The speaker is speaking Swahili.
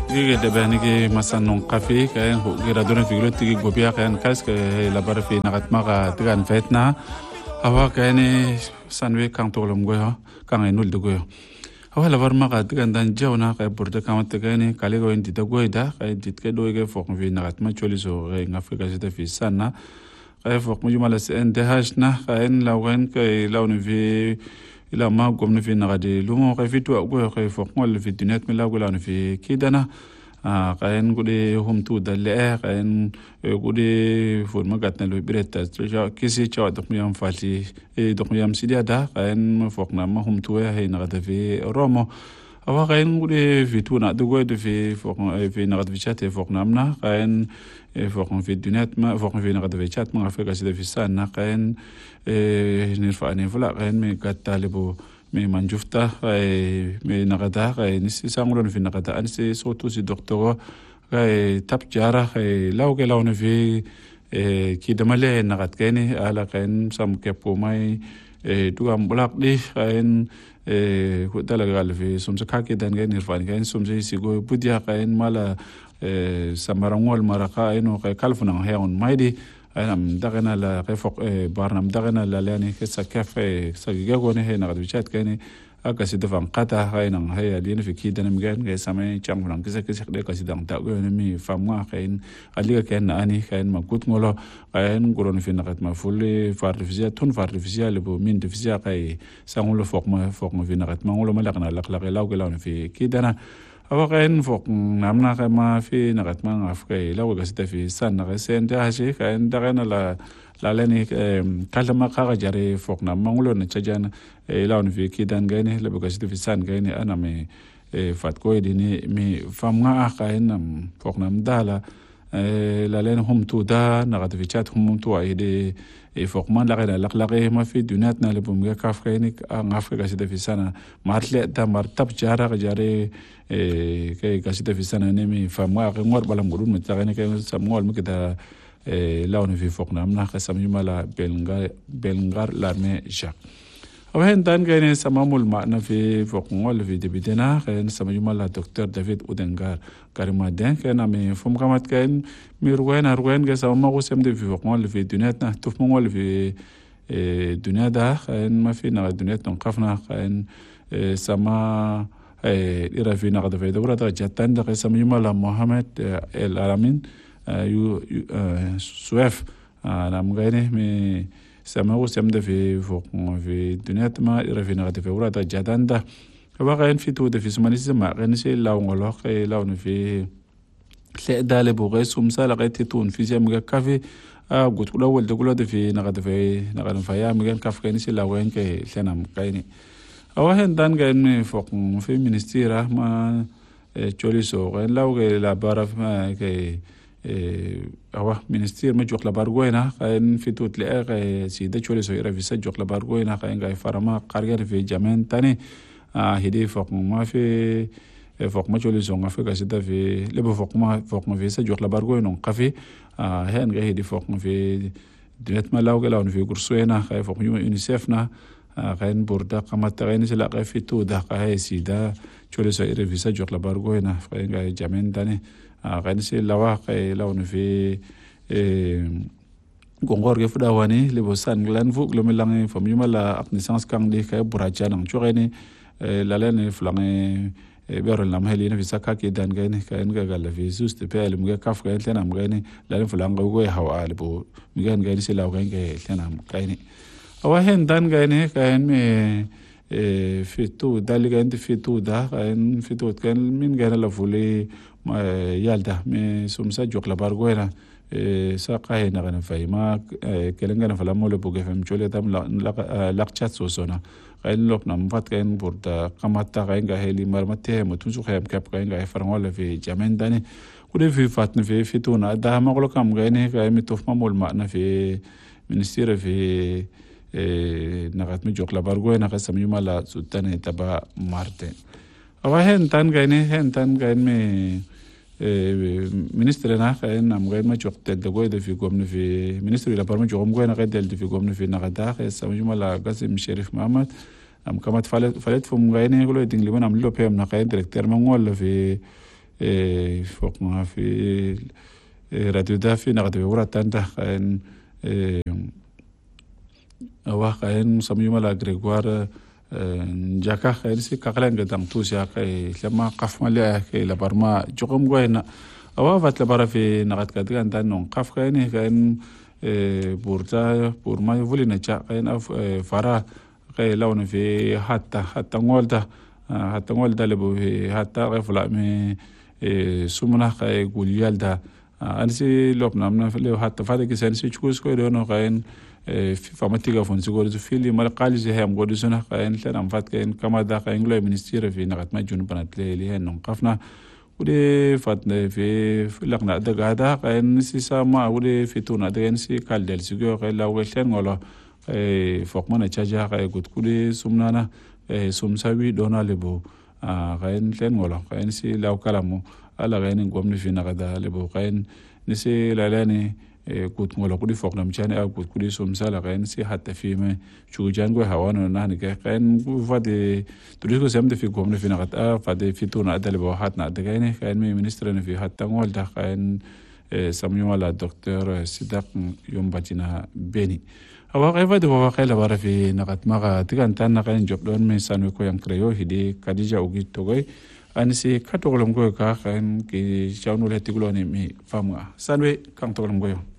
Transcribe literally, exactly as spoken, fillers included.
Gige de benigi masanon kafe kayan gira dona figuro tigi gobia kayan kas ke la bar fi nagat maga tigan vetna awa kayan sanwe kang tolom go kang enul de go awa la bar maga tigan dan jawna kay burda kamat kayan kale go indi da go ida kay dit ke do ge fok fi nagat ma choli so re ngafrika sita fi sanna kay fok mu jumala sen de hashna kayan lawen kay lawni fi ila ma gomna fi nagade lumo kay fitu go kay fok ngol fi dinet mi lago lawni fi kidana a kayen gude humtu dalle kayen gude fon magatna lo bireta treja kisi chaw dok miyam fati e dok miyam sidia da kayen fok na ma humtu e hay nagade fi romo awa kayen gude fitu na dugo de fi fok fi nagade fi chat fok namna kayen fok fi dinet ma fok fi nagade fi chat ma afrika sida fi sanna kayen e nirfa ni fula kayen me gatalibo me manjufta ay me nagada ay nisi sangulon fi nagada ansi soto si docteur ay tap jara ay law ke law ne fi e ki damale nagat kene ala kain sam kepo mai e duam blak di kain e ko dalagal fi sumsa kake dan gen irfan kain sumsa sigo budia kain mala e samarangol maraka ino kay kalfuna heon maidi أنا دعنا لا كيفق بارنام دعنا لا لاني كسا كيف سجيجوني هنا قد بيشات كاني أكاسي دفعن قطع هاي نعم هاي اللي في كيدا نمجان كي سامي جام فلان كسا كسا كده كاسي دعم تاقو نمي فما كاين اللي كان أني كاين مقود مولو كاين قرون في نقد مفولي فارفيزيا تون فارفيزيا لبو مين دفيزيا كاي سامولو فوق ما فوق ما في نقد ما مولو ملقنا لقلق لاو كلاون في كيدا awa kain fok namna ka ma fi nagat ma ngaf kay law ga sita fi san na sen da hashi kain da kana la la leni kala ma ka jare fok na mangulo na chajan law ni fi kidan gani la ga sita fi san gani ana me fat ko dini mi fam nga kain nam fok nam dala la len hum tu da nagat fi chat hum tu ay de fok man la la laqlaqe ma fi dunat na le bum ga kaf kain ngaf ga sita fi sana martle da martab jara jare e kay kasita fi sana nemi famwa ngor balam gurun mutagane kay samwal mukida e lawni fi fokna amna khasam yumala belngar belngar l'armée ja awen dan gane samamul ma'na fi fokngol fi debitena kay sam yumala docteur David Udengar karima den kay na me fum kamat kay mirwen arwen ga samma qusem de fi fokngol fi dunetna tuf mongol fi e dunada kay ma fi na dunet non qafna kay sama ira fi naqda fi dawra da jatan da qisam yumala Mohamed El Alamin yu suef ana mgayne me sama usam da fi fuq fi duniyat ma ira fi naqda fi dawra da jatan da wa qayn fi tu da fi sumanis ma qayn shi law ngolo qay law fi le dale bu qisum sala qati tun fi jam ga kafi gut kula wal da kula da fi naqda fi naqda fa ya mgan kaf qayn shi law en kay senam qayni awahen dan gan fok fi ministira ma choli so gan law ge la baraf ma ke awa ministir ma jok la bargoina kan fitut le ge sida choli so ira visa jok la bargoina kan ga farama qargar fi jamen tani hidi fok ma fi fok ma choli so ngafe ga sida fi le fok ma fok ma visa jok la bargoina qafi hen ga hidi fok fi dinet ma law ge law fi kursuena ga fok yuma unicef na kain burda qamat kain sila ka fitu da ka sida chole so ire visa jok la bargoina kain ga jamen dane kain se lawa kay lawno fi e gongor ge fuda wani le bosan glan fu lo melang fam yuma la apnisance kang de kay buraja nang chogene la len flange e bero lam helina visa ka ke dan gain kain ga gal fi juste pe mu ga kaf kain tenam gain la len flange go hawa albo mi gan gain se law gain ga tenam kain awahen dan gane kain me e fitu daligan fitu da kain fitu kan min gana la fuli yalda me sumsa jok la bargoena e sa kain na gana faima kelenga na fala molo buge fam chole tam la chat so sona kain lok nam fat kain burda kamata kain ga heli marmate mutun su khayam kap kain ga farngol fi jamen dane kude fi fatne fi fitu na da ma golo kam gane kain mitof mamul ma na fi ministere fi nagat mi jok la bargoy na qasam yuma la sultane taba marte awa hen tan gaine hen tan gain me ministre na kain am gain ma jok tel de goy de fi gomne fi ministre la parma jok goy na gain del de fi gomne fi nagada qasam yuma la qasim Sherif Mohammed am kamat falet falet fum gaine golo dingli man am lo pem na kain directeur ma ngol fi e fok nga fi radio da fi na radio ura tanda kain e awa kain samyuma la Gregoire njaka kain si kakalen gadang tusia kai lama kafmale kai la barma jogom goina awa vat la bara fi nagat kadigan tan non kaf kain kain burta burma vulina cha kain af fara kai lawn fi hatta hatta ngolda hatta ngolda lebu hatta refla me sumna kai gulyalda ansi lopna namna le hatta fada ki sen si chus ko do no kain fi famatiga fon sigor zu fili mal qali je ham godu suna kain tanam fat kain kama da kain lo minister fi nagat ma jun banat le li hen non qafna ude fat fi laqna da gada kain si sama ude fituna da si kal del sigor kain la welen ngolo fok mana chaja kain gut kude sumnana sumsawi dona lebo kain len ngolo kain si law kalamu ala gaini gomni fi nagada lebo kain nisi lalani kut ngolo kudi fok nam chani a kut kudi sumsala kain si hatta fi me chujan go hawano nani ka kain fade tulis ko semde fi gomni fi nagada fade fi tuna ada lebo hat na ada gaini kain mi ministre ni fi hatta ngol da kain samyo wala docteur Sidak Yombajina Beni awa kai fade wa kai la bara fi nagat maga tigan tan na kain job don me sanwe ko yang kreyo hidi Kadija ugi togoy anisi katogolom goyo ka kan ki chawnu le tigulo ni mi famga sanwe kang togolom goyo